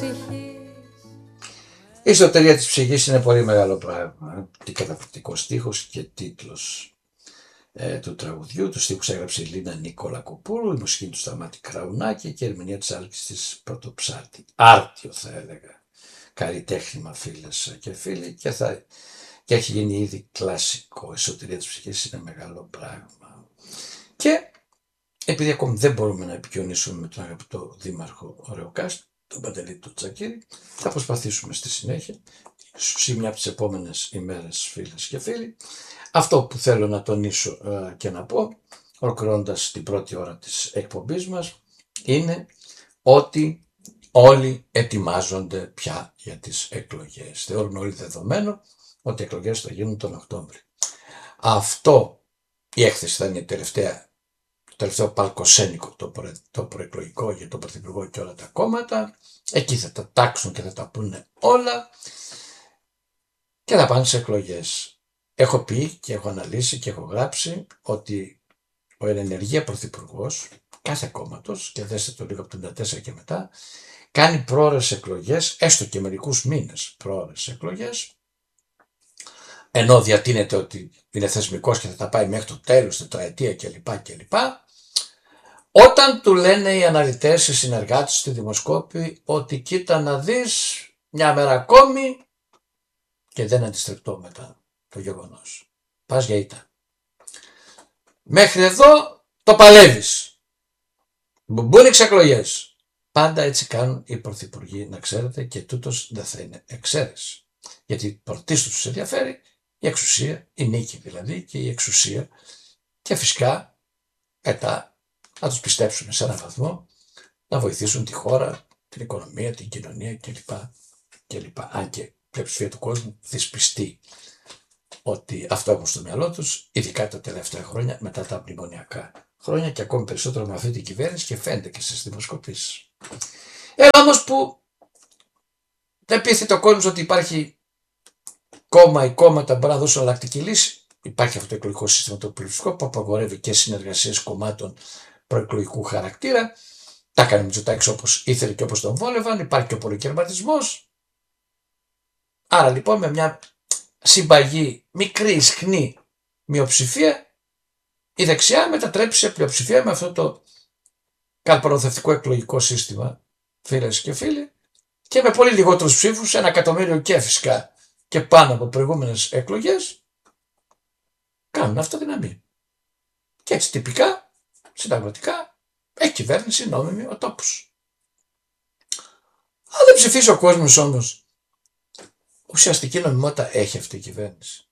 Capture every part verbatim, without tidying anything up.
Η σωτηρία της ψυχής είναι πολύ μεγάλο πράγμα. Τι καταπληκτικό στίχος και τίτλος ε, του τραγουδιού. Του στίχους έγραψε η Λίνα Νικολακοπούλου, η μουσική του Σταμάτη Κραουνάκη και η ερμηνεία της Άλκης της Πρωτοψάτη. Άρτιο θα έλεγα. Καλλιτέχνημα, φίλες και φίλοι, και, θα, και έχει γίνει ήδη κλασικό. Η σωτηρία της ψυχής είναι μεγάλο πράγμα. Και επειδή ακόμη δεν μπορούμε να επικοινωνήσουμε με τον αγαπητό Δήμαρχο Ωρεοκάστου, τον Παντελή του Τσακίρη, θα προσπαθήσουμε στη συνέχεια, σε μια από τις επόμενες ημέρες, φίλες και φίλοι. Αυτό που θέλω να τονίσω ε, και να πω, ολοκληρώνοντας την πρώτη ώρα της εκπομπής μας, είναι ότι όλοι ετοιμάζονται πια για τις εκλογές. Θεωρούν όλοι δεδομένο ότι οι εκλογές θα γίνουν τον Οκτώβριο. Αυτό, η έκθεση θα είναι η τελευταία, το τελευταίο παλκοσένικο, το, προ, το προεκλογικό για τον Πρωθυπουργό και όλα τα κόμματα. Εκεί θα τα τάξουν και θα τα πούνε όλα και θα πάνε σε εκλογές. Έχω πει και έχω αναλύσει και έχω γράψει ότι ο εν ενεργεία πρωθυπουργός κάθε κόμματος, και δέστε το λίγο από το πενήντα τέσσερα και μετά, κάνει πρόορες εκλογές, έστω και μερικούς μήνες πρόορες εκλογές, ενώ διατείνεται ότι είναι θεσμικός και θα τα πάει μέχρι το τέλος, τετραετία κλπ. κλπ. Όταν του λένε οι αναλυτές, οι συνεργάτες, στη δημοσκόπη, ότι κοίτα να δεις μια μέρα ακόμη και δεν αντιστρεπτώ μετά το γεγονός. Πας για ήττα. Μέχρι εδώ το παλεύεις. Μπουν εξεκλογές. Πάντα έτσι κάνουν οι πρωθυπουργοί, να ξέρετε, και τούτος δεν θα είναι εξαίρεση. Γιατί πρωτίστως τους ενδιαφέρει η εξουσία, η νίκη δηλαδή, και η εξουσία, και φυσικά μετά να τους πιστέψουν σε έναν βαθμό να βοηθήσουν τη χώρα, την οικονομία, την κοινωνία κλπ. κλπ. Αν και η πλειοψηφία του κόσμου δυσπιστεί ότι αυτό έχουν στο μυαλό τους, ειδικά τα τελευταία χρόνια μετά τα μνημονιακά χρόνια, και ακόμη περισσότερο με αυτή την κυβέρνηση, και φαίνεται και στις δημοσκοπήσεις. Έλα όμως που δεν πείθεται ο κόσμος ότι υπάρχει κόμμα ή κόμματα μπορεί να δώσουν αλλακτική λύση. Υπάρχει αυτό το εκλογικό σύστημα το πληθυντικό που απαγορεύει και συνεργασίες κομμάτων προεκλογικού χαρακτήρα. Τα έκανε ο Μητσοτάκης όπως ήθελε και όπως τον βόλευαν. Υπάρχει και ο πολυκερματισμός. Άρα λοιπόν με μια συμπαγή μικρή ισχνή μειοψηφία, η δεξιά μετατρέπει σε πλειοψηφία με αυτό το καλπανοθευτικό εκλογικό σύστημα, φίλες και φίλοι, και με πολύ λιγότερους ψήφους, ένα εκατομμύριο και φυσικά και πάνω από προηγούμενες εκλογές, κάνουν αυτοδυναμία. Και έτσι τυπικά, συνταγματικά, έχει κυβέρνηση νόμιμη ο τόπος. Αν δεν ψηφίσει ο κόσμος όμως, ουσιαστική νομιμότητα έχει αυτή η κυβέρνηση.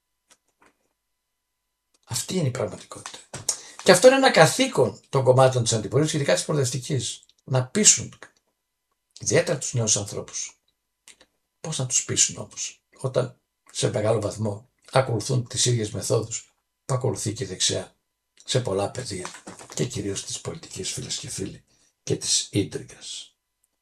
Αυτή είναι η πραγματικότητα. Και αυτό είναι ένα καθήκον των κομμάτων της αντιπολίτευσης, ειδικά της προοδευτικής, να πείσουν ιδιαίτερα τους νέους ανθρώπους. Πώς να τους πείσουν όμως, όταν σε μεγάλο βαθμό ακολουθούν τις ίδιες μεθόδους που ακολουθεί και η δεξιά σε πολλά πεδία, και κυρίως της πολιτικής, φίλες και φίλοι, και της ίντριγκας.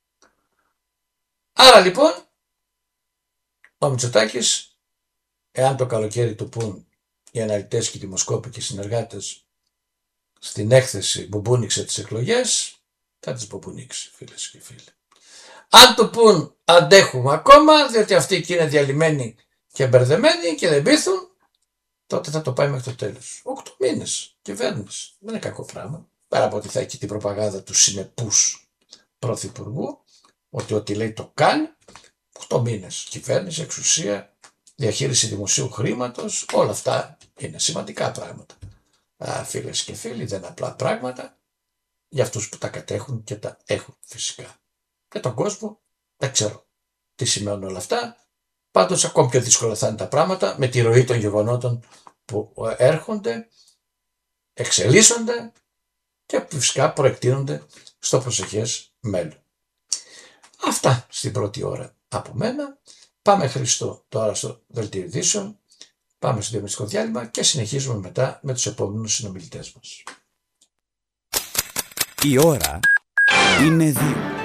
Άρα λοιπόν, ο Μητσοτάκης, εάν το καλοκαίρι του πουν οι αναλυτές και οι δημοσκόποι και οι συνεργάτες στην έκθεση μπουμπούνιξε τις εκλογές, θα τις μπουμπουνίξει, φίλες και φίλοι. Αν του πουν αντέχουμε ακόμα, διότι αυτοί και είναι διαλυμένοι και μπερδεμένοι και δεν πείθουν, τότε θα το πάει μέχρι το τέλος. Οκτώ μήνες κυβέρνηση. Δεν είναι κακό πράγμα. Πέρα από ότι θα έχει την προπαγάνδα του συνεπούς πρωθυπουργού, ότι ό,τι λέει το κάνει. Οκτώ μήνες κυβέρνηση, εξουσία, διαχείριση δημοσίου χρήματος, όλα αυτά είναι σημαντικά πράγματα. Α, φίλες και φίλοι, δεν είναι απλά πράγματα για αυτούς που τα κατέχουν και τα έχουν φυσικά. Για τον κόσμο δεν ξέρω τι σημαίνουν όλα αυτά. Πάντως ακόμη πιο δύσκολα θα είναι τα πράγματα με τη ροή των γεγονότων που έρχονται, εξελίσσονται και φυσικά προεκτείνονται στο προσεχές μέλλον. Αυτά στην πρώτη ώρα από μένα. Πάμε Χριστό τώρα στο δελτίο ειδήσεων, πάμε στο διαφημιστικό διάλειμμα και συνεχίζουμε μετά με τους επόμενους συνομιλητές μας. Η ώρα είναι δύο.